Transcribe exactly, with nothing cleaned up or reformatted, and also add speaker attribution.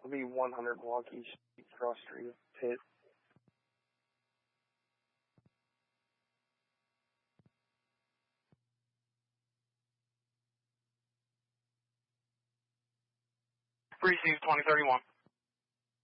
Speaker 1: It'll be one hundred Milwaukee Street, Cross Street, Pitt.
Speaker 2: Receive twenty thirty-one.